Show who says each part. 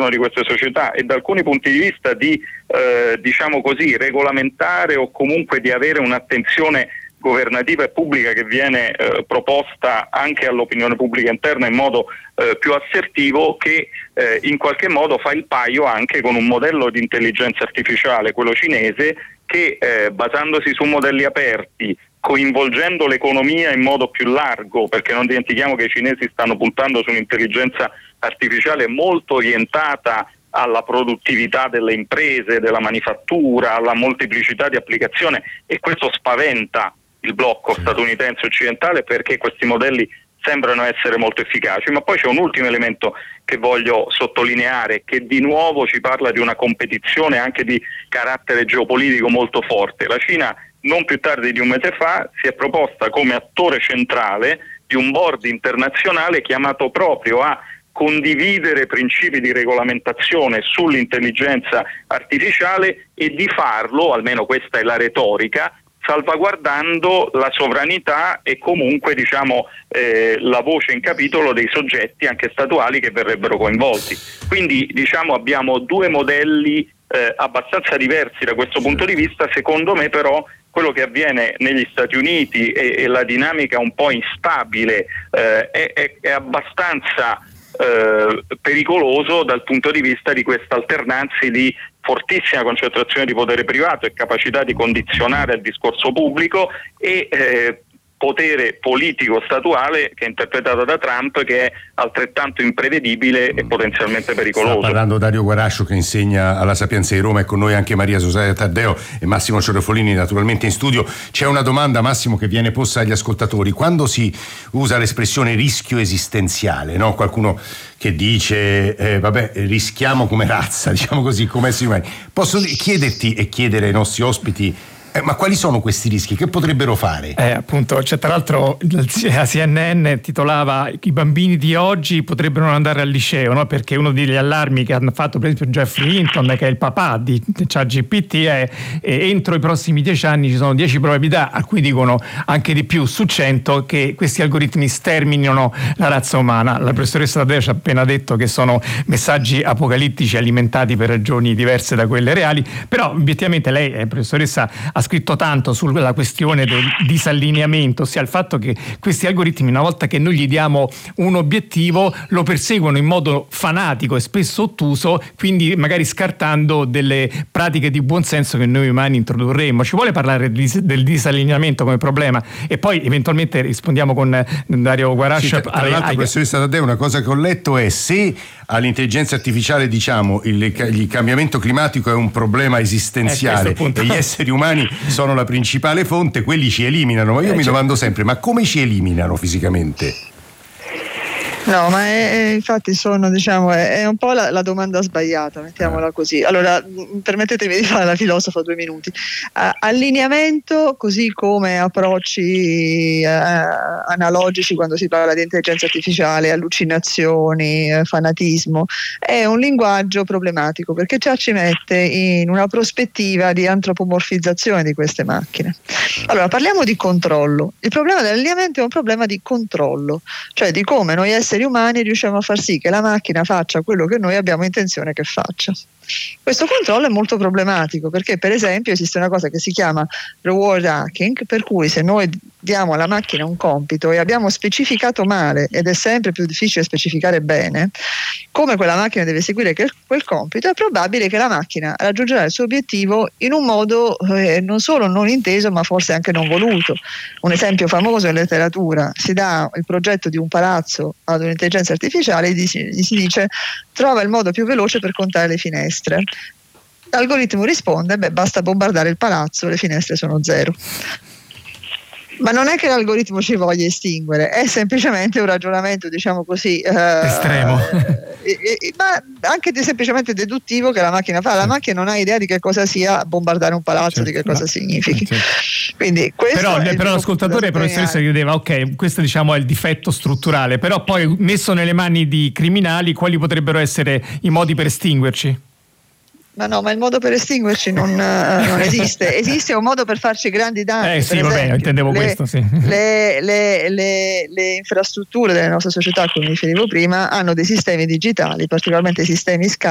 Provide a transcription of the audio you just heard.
Speaker 1: all'interno di queste società e da alcuni punti di vista di diciamo così regolamentare o comunque di avere un'attenzione governativa e pubblica che viene proposta anche all'opinione pubblica interna in modo più assertivo, che in qualche modo fa il paio anche con un modello di intelligenza artificiale, quello cinese, che basandosi su modelli aperti, coinvolgendo l'economia in modo più largo, perché non dimentichiamo che i cinesi stanno puntando su un'intelligenza artificiale molto orientata alla produttività delle imprese, della manifattura, alla molteplicità di applicazione, e questo spaventa il blocco statunitense occidentale perché questi modelli sembrano essere molto efficaci. Ma poi c'è un ultimo elemento che voglio sottolineare, che di nuovo ci parla di una competizione anche di carattere geopolitico molto forte. La Cina non più tardi di un mese fa si è proposta come attore centrale di un board internazionale chiamato proprio a condividere principi di regolamentazione sull'intelligenza artificiale e di farlo, almeno questa è la retorica, salvaguardando la sovranità e comunque la voce in capitolo dei soggetti anche statuali che verrebbero coinvolti. Quindi abbiamo due modelli abbastanza diversi da questo punto di vista. Secondo me però quello che avviene negli Stati Uniti e la dinamica un po' instabile è abbastanza pericoloso dal punto di vista di questa alternanza di fortissima concentrazione di potere privato e capacità di condizionare il discorso pubblico e potere politico statuale che è interpretato da Trump, che è altrettanto imprevedibile e potenzialmente pericoloso.
Speaker 2: Sta parlando Dario Guarascio, che insegna alla Sapienza di Roma, e con noi anche Maria Susanna Taddeo e Massimo Cerofolini naturalmente in studio. C'è una domanda, Massimo, che viene posta agli ascoltatori: quando si usa l'espressione rischio esistenziale, no? Qualcuno che dice rischiamo come razza, diciamo così, come esseri umani. Posso chiederti e chiedere ai nostri ospiti ma quali sono questi rischi? Che potrebbero fare?
Speaker 3: Appunto, tra l'altro la CNN titolava: i bambini di oggi potrebbero non andare al liceo, no? Perché uno degli allarmi che hanno fatto per esempio Jeffrey Hinton, che è il papà di ChatGPT, è entro i prossimi 10 anni ci sono 10 probabilità, alcuni dicono anche di più su 100, che questi algoritmi sterminino la razza umana. La professoressa Taddeo ci ha appena detto che sono messaggi apocalittici alimentati per ragioni diverse da quelle reali, però obiettivamente lei, professoressa, ha scritto tanto sulla questione del disallineamento, ossia il fatto che questi algoritmi, una volta che noi gli diamo un obiettivo, lo perseguono in modo fanatico e spesso ottuso, quindi magari scartando delle pratiche di buonsenso che noi umani introdurremmo. Ci vuole parlare del disallineamento come problema? E poi eventualmente rispondiamo con Dario Guarascia.
Speaker 2: Tra l'altro, professoressa Taddeo, una cosa che ho letto è: se all'intelligenza artificiale il cambiamento climatico è un problema esistenziale e gli esseri umani sono la principale fonte, quelli ci eliminano. Ma io mi domando sempre: ma come ci eliminano fisicamente?
Speaker 4: No, ma infatti è un po' la domanda sbagliata, mettiamola così. Allora, permettetemi di fare la filosofa 2 minuti. Allineamento, così come approcci analogici quando si parla di intelligenza artificiale, allucinazioni, fanatismo, è un linguaggio problematico perché già ci mette in una prospettiva di antropomorfizzazione di queste macchine. Allora, parliamo di controllo. Il problema dell'allineamento è un problema di controllo, cioè di come noi esseri umani riusciamo a far sì che la macchina faccia quello che noi abbiamo intenzione che faccia. Questo controllo è molto problematico perché, per esempio, esiste una cosa che si chiama reward hacking, per cui se noi diamo alla macchina un compito e abbiamo specificato male, ed è sempre più difficile specificare bene come quella macchina deve eseguire quel compito, è probabile che la macchina raggiungerà il suo obiettivo in un modo non solo non inteso, ma forse anche non voluto. Un esempio famoso in letteratura: si dà il progetto di un palazzo ad un'intelligenza artificiale e gli si dice: trova il modo più veloce per contare le finestre. L'algoritmo risponde: basta bombardare il palazzo, le finestre sono 0. Ma non è che l'algoritmo ci voglia estinguere, è semplicemente un ragionamento, diciamo così,
Speaker 3: estremo,
Speaker 4: ma anche semplicemente deduttivo che la macchina fa. La macchina non ha idea di che cosa sia bombardare un palazzo, di che cosa significhi. Quindi
Speaker 3: però l'ascoltatore, professoressa, chiedeva: ok, questo è il difetto strutturale, però poi messo nelle mani di criminali, quali potrebbero essere i modi per estinguerci?
Speaker 4: Ma no, ma il modo per estinguerci non esiste. Esiste un modo per farci grandi danni.
Speaker 3: Sì, va bene, intendevo questo, sì.
Speaker 4: Le infrastrutture delle nostre società, come riferivo prima, hanno dei sistemi digitali, particolarmente sistemi SCADA,